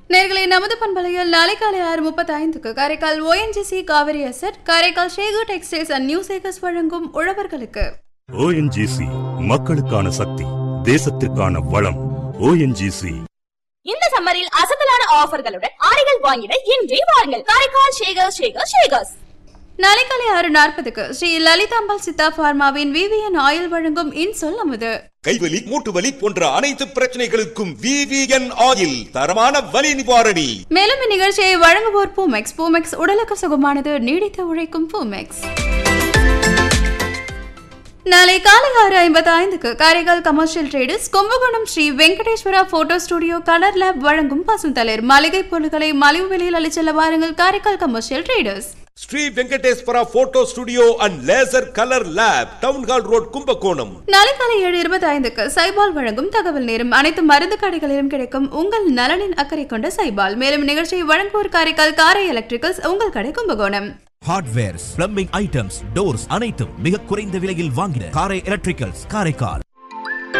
நேர்களை நமது பண்பலையில் நாளை காலை 6:35 Karaikal ONGC Kaveri asset, Karaikal Shekar textiles and new Sekar's வழங்கும் உழவர்களுக்கு. ONGC மக்களுக்கான சக்தி, தேசத்திற்கான வளம். ONGC இந்த சம்மரில் அசத்தலான ஆஃபர்களுடன் ஆடைகள் வாங்கிட இன்றே வாருங்கள். காரைக்கால் ஷேகர்ஸ். நாளை காலை 6:40 ஸ்ரீ லலிதாம்பாள் சித்தா பார்மாவின் VVN ஆயில் வழங்கும் இன்சொல் அமுது. கைவலி, மூட்டு வலி போன்ற அனைத்து பிரச்சனைகளுக்கும் VVN ஆயில் தரமான வலி நிவாரணி. மேலும் இந்நிகழ்ச்சியை வழங்குவோர் பூமெக்ஸ் உடலுக்கு சுகமானது, நீடித்து உழைக்கும் பூமெக்ஸ். நாளை காலை 6:55 Karaikal commercial traders, Kumbakonam Sri Venkateswara photo studio, colour lab வழங்கும் பசுந்தளிர் மளிகை பொருட்களை மலிவு விலையில் அளிச்செல்ல வாருங்கள். Karaikal commercial traders. Sri Venkateswara photo studio and laser colour lab, town hall road, Kumbakonam. நாளை காலை 7:25 சைபால் வழங்கும் தகவல் நேரம். அனைத்து மருந்து கடைகளிலும் கிடைக்கும் உங்கள் நலனின் அக்கறை கொண்ட சைபால். மேலும் நிகழ்ச்சியை வழங்குவோர் காரைக்கால் காரை எலக்ட்ரிக்கல்ஸ், உங்கள் கடை Kumbakonam. Hardwares, plumbing items, doors அனைத்தும் மிக குறைந்த விலையில் வாங்கிட காரை எலக்ட்ரிக்கல்ஸ், காரைக்கால்.